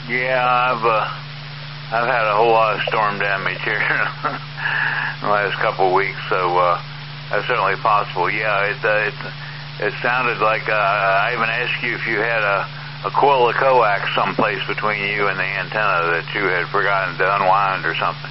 Yeah, I've had a whole lot of storm damage here in the last couple of weeks, so that's certainly possible. Yeah, it sounded like I even asked you if you had a coil of coax someplace between you and the antenna that you had forgotten to unwind or something.